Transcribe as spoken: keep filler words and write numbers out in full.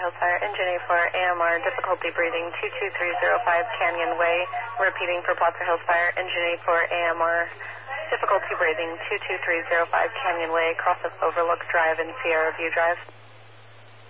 Hills Fire, Engine A four, A M R, difficulty breathing, two two three zero five Canyon Way. Repeating for Placer Hills Fire, Engine A four, A M R, difficulty breathing, two two three zero five Canyon Way, cross of Overlook Drive and Sierra View Drive.